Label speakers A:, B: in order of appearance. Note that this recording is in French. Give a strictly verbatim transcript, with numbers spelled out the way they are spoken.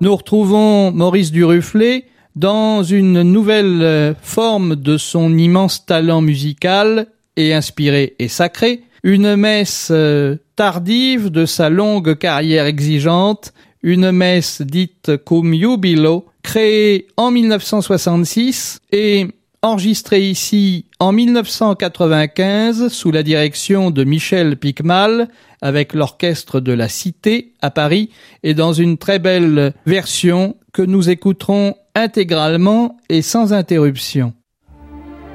A: Nous retrouvons Maurice Duruflé dans une nouvelle forme de son immense talent musical et inspiré et sacré, une messe tardive de sa longue carrière exigeante, une messe dite cum jubilo, créée en mille neuf cent soixante-six et enregistrée ici en mille neuf cent quatre-vingt-quinze sous la direction de Michel Picmal avec l'orchestre de la Cité à Paris et dans une très belle version que nous écouterons intégralement et sans interruption.